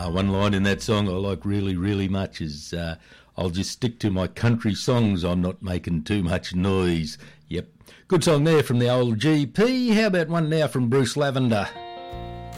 One line in that song I like really, really much is, I'll just stick to my country songs, I'm not making too much noise. Yep. Good song there from the old GP. How about one now from Bruce Lavender?